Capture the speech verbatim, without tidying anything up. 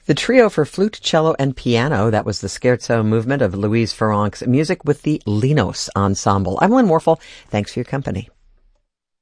The trio for flute, cello, and piano, that was the Scherzo movement of Louise Farrenc's music with the Linos Ensemble. I'm Lynn Warfel. Thanks for your company.